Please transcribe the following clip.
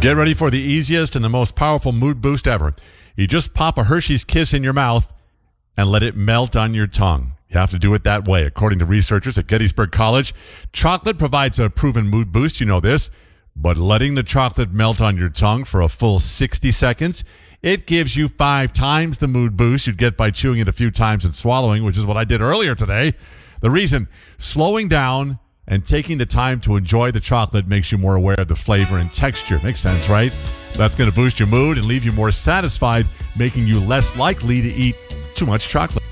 Get ready for the easiest and the most powerful mood boost ever. You just pop a Hershey's Kiss in your mouth and let it melt on your tongue. You have to do it that way. According to researchers at Gettysburg College, chocolate provides a proven mood boost. You know this. But letting the chocolate melt on your tongue for a full 60 seconds, it gives you 5 times the mood boost you'd get by chewing it a few times and swallowing, which is what I did earlier today. The reason, slowing down and taking the time to enjoy the chocolate makes you more aware of the flavor and texture. Makes sense, right? That's going to boost your mood and leave you more satisfied, making you less likely to eat too much chocolate.